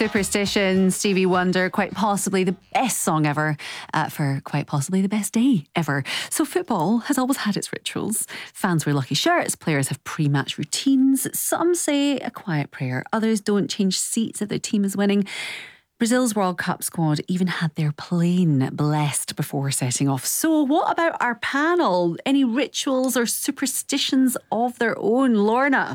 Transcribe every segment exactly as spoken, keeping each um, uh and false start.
Superstition, Stevie Wonder, quite possibly the best song ever uh, for quite possibly the best day ever. So football has always had its rituals. Fans wear lucky shirts, players have pre-match routines. Some say a quiet prayer, others don't change seats if their team is winning. Brazil's World Cup squad even had their plane blessed before setting off. So what about our panel? Any rituals or superstitions of their own? Lorna?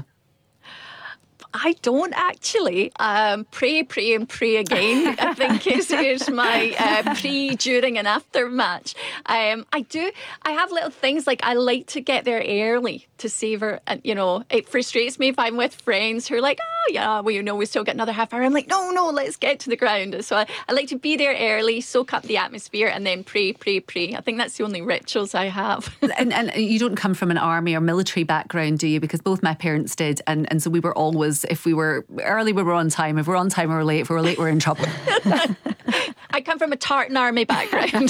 I don't actually. Um, pray, pray and pray again, I think is, is my uh, pre, during and after match. Um, I do, I have little things like I like to get there early to savour, and you know, it frustrates me if I'm with friends who are like, oh yeah, well you know, we still got another half hour. I'm like, no, no, let's get to the ground. So I, I like to be there early, soak up the atmosphere and then pray, pray, pray. I think that's the only rituals I have. and, and you don't come from an army or military background, do you? Because both my parents did, and, and so we were always, if we were early, we were on time. If we we're on time, we were late. If we were late, we we're in trouble. I come from a tartan army background.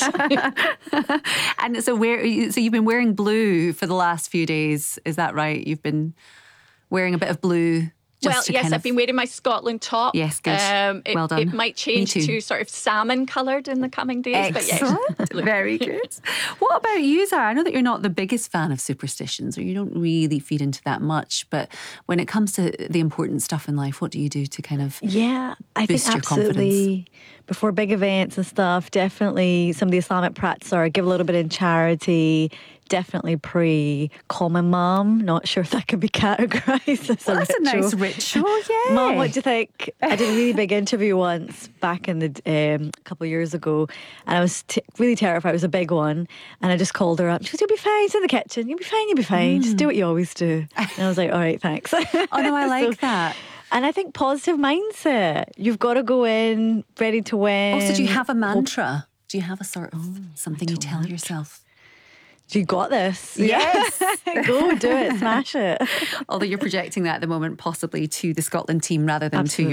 And so where so you've been wearing blue for the last few days, is that right? You've been wearing a bit of blue. Well, yes, kind I've of... been wearing my Scotland top. Yes, good. Um, it, well done. It might change to sort of salmon coloured in the coming days. Excellent. But yes. Very good. What about you, Zara? I know that you're not the biggest fan of superstitions, or you don't really feed into that much, but when it comes to the important stuff in life, what do you do to kind of yeah, I boost think your absolutely confidence? Before big events and stuff, definitely some of the Islamic practice, or give a little bit in charity. Definitely pray. Call my mum. Not sure if that could be categorised as well, a that's ritual. a nice ritual, yeah. Mum, what do you think? I did a really big interview once back in the um, a couple of years ago, and I was t- really terrified. It was a big one, and I just called her up. She goes, "You'll be fine. It's in the kitchen. You'll be fine. You'll be fine. Mm. Just do what you always do." And I was like, "All right, thanks." Oh no, I like so, that. And I think positive mindset. You've got to go in ready to win. Also, do you have a mantra? Do you have a sort of oh, something you tell yourself? You got this. Yes. Go do it. Smash it. Although you're projecting that at the moment possibly to the Scotland team rather than Absolutely. to your